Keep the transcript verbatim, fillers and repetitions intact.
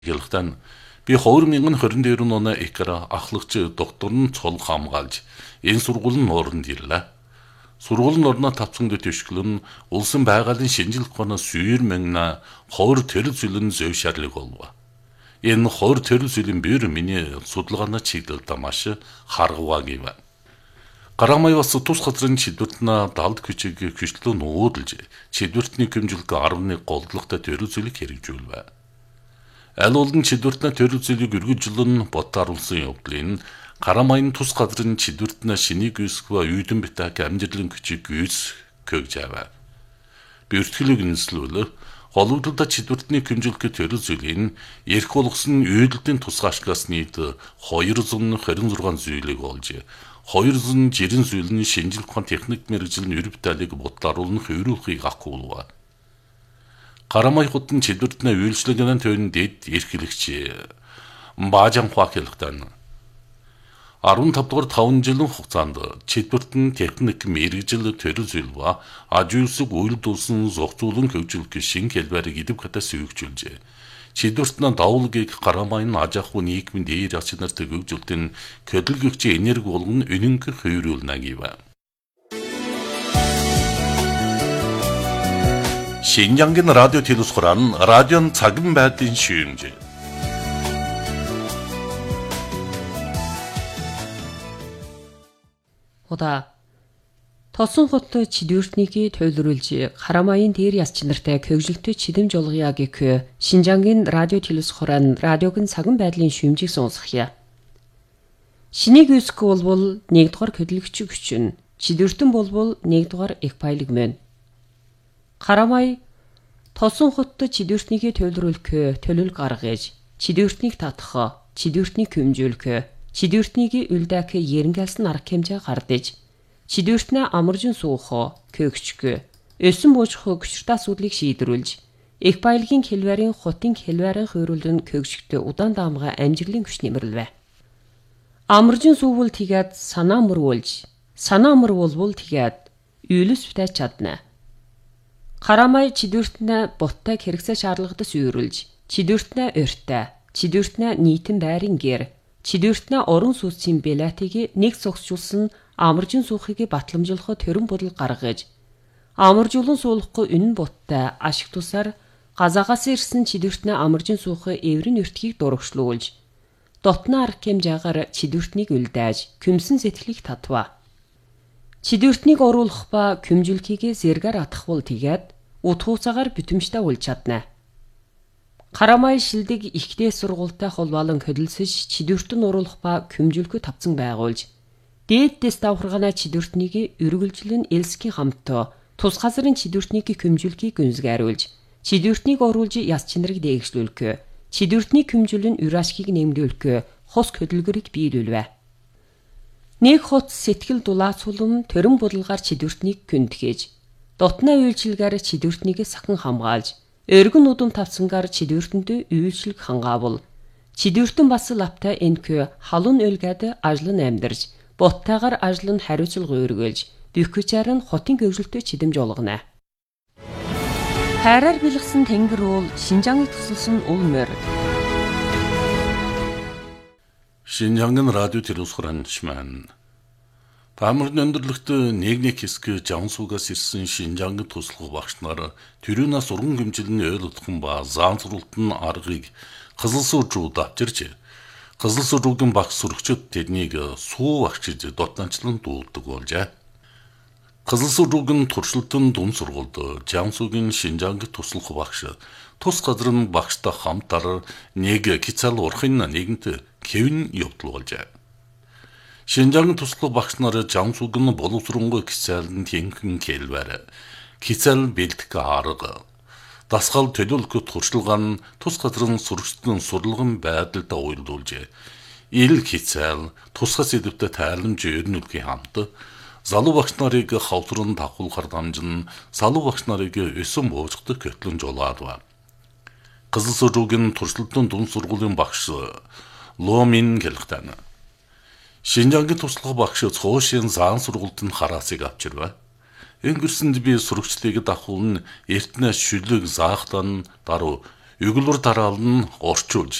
Ялгтан би хоёр мянган хорин дээр нь оноо экара ахлагч доктор нь цол хамгаалж энэ сургуулийн орнд ирлээ. Сургуулийн орноо тавцсан дэт өшгөлн улсын байгалийн шинжилгээ ухаанаас сүйр мангна хоор төрөл зүйлэн зөв шаарлыг болов. Энэ хоор төрөл зүйлэн бэр миний судалгааны чиглэлд маш харгаваа гэв. Гарамай бас тус газрын чидвэртнэ далд küçük küçlөө нүүдэлж чидвэртний хэмжилгээ арвны голдлогтой төрөл зүйлийг хэрэгжүүлвэ. Аль олон чидвэртнэ төрөл зүйлийг өргөжлөн ботааруулсан явдлын Гарамайн тус газрын чидвэртнэ шинийг үсгва үйдэн битак амжилтлан küçük үс көгж аваа. Би өртгөлөг нислүүлээ. Холбогдолтой чидвэртний хэмжилгээ төрөл зүйлийн эрх болгосон үйдэлтийн тусгаачлаас нийт хоёр зуун хорин зургаан зүйлийг олж хоёр зуун жирэн зүйлний шинжилгээ ухаан техник мэргэжлийн өрөвдөлийг бодлооруулах хөврүүлхийг авахгүйва. Гарамай хотын чидвэртнэ үйлчлэгэн тойрон дэд эрхлэгч Баажан Хуакэлхтан арван тав дугаар таван жилийн хугацаанд чидвэртэн техник мэргэжил төрөл зүйлва ажиусг үйлдүүлсэн зохицуулан хөгжүүлэх шин хэлбэрийг идэв хатаас өгчүүлжээ. Чидвэртнэ давлгийг Гарамайн ажаахуй нийгмийн дээр ач нартай хөгжүүлтэн хөдөлгөгч энерги болгон өнөнгө хөврүүлнэ гэв. 신장긴 라디오 телевизоран радион цагын байдлын шүүмж. Ода тосон хоттой чидвэртнийг тойлруулж Гарамайн дээр яс чинартай хөгжилтэй чидэм жолгоё гэх Шинжангийн радио телевизоран радиогийн цагын байдлын шүүмжийг сонсгоё. Шинийг үсэх болбол нэгдүгээр хөдөлгөгч хүчин, чидвэртэн болбол нэгдүгээр их баялаг мөн. Гарамай тосон хоттой чидвэртнийг тойлруулах төлөв гаргаж, чидвэртнийг татах, чидвэртнийг хэмжүүлэх, чидвэртнийг үлдэх ерөнхийдсэн арга хэмжээ гардаж, чидвэртнээ амаржин суух, көгчг, өсөн буужих хүчтэй асуудлыг шийдвэрлэж, их баялагын хэлбэрийн хотын хэлбэрийн хөрөлдөн көгчгтө удаан даамга амжилтын хүч нэмэрлэвэ. Амаржин суувал тэгээд санаа мөрвүүлж, санаа мөрвүүлбэл тэгээд үйлс битэж чадна. Гарамай чидвэртнэ боттай хэрэгцээ шаардлагадас үйрүүлж, чидвэртнэ өртөө, чидвэртнэ нийтэн байрын гэр, чидвэртнэ орон сууцын билетийг нэг зогсжуулсан амаржин суухыг батламжуулах төрөн бодол гаргаж, амаржуулан суулгахгүй үнэн боттай ашиг тусаар газаагаас ирсэн чидвэртнэ амаржин суух эврийн өртгийг дурагшлуулж, дотны арга хэмжээгээр чидвэртнийг үлдээж, küмсэн сэтгэлийг татва. Чидвэртнийг оруулах ба küмжүүлэхийг зэргээр атахвал тэгээд утгууцаагаар бүтэмжтэй болж чадна. Гарамай шилдэг ихтэй сургуультай холбоолон хөдөлсөж чидвэртэн оруулах ба küмжүүлэхөд тавцан байгуулж, дээдээс давхаргана чидвэртнийг өргөлжлөн элсгийн хамтаа тус газрын чидвэртнийг küмжүүлэхийг гүнзгийруулж, чидвэртнийг оруулж яс чинрыг дээгшлүүлэх, чидвэртний küмжүүлэн үр ашгийг нэмэгдүүлэх хос хөдөлгөрийг биелүүлвэ. Нэг хот сэтгэл дулаацуулан төрөн бодлогаар чидвэртнийг күндгээж, дотны үйлчилгээр чидвэртнийг сахан хамгаалж, өргөн удам тавцангаар чидвэртэнд үйлчлэг хангаавал, чидвэртэн бас лаптай энхүү халуун өлгөд ажлан амьдарч, боттайгаар ажлан хариуцлага өргөөлж, дөхөчээр нь хотын хөгжилтэй чидэм жолгоно. Хайраар бэлгсэн тэнгэр уул Шинжаангыг тусалсан ул морь. Шинжангийн радио телевизоран шман. Таамарны өндөрлөгт нэг нэг хэсэг Жансуугаас ирсэн Шинжангийн туслах багш нар төрөнөөс уран хэмжээний ойлгохын ба заан сургалтын аргыг Кызылсуужууд авчирч, Кызылсуужуудын багш сурагчид тэднийг суу багчиж дотноочлон дуулдаг болжээ. Кызылсуужуудын туршилтын дунд сургуульд Жансуугийн Шинжангийн туслах багш тус газрын багштай хамтар нэг кицал урахын нэгэнт Кевин явдал болжээ. Шинжангийн туслах багш нар Жансуугийн боловсронгой кицалын тэнхэн хэлбэр, кицал бэлтгэх арга, дасгал төлөвлөх туршлагын тус газрын сурагчдын сурлагын байдалд уялдуулжээ. Ил кицал тусгай сэдвтэй тайламж өрнүүлгийн хамт залуу багш нарыг хавтран давхуулахар дамжин залуу багш нарыг өсөн буужгадаг хөтлөн жолоодва. Кызылсуужуугийн туршилтын дунд сургуулийн багш Ломин гэлхтэн. Шинжангийн туслах багш цоошин заан сургуульд нь хараасыг авчирва. Өнгөрсөнд би сурагчлыг давхуулн эртнэ шүлэг заахтан даруй өгүүлбэр дараалал нь орчуулж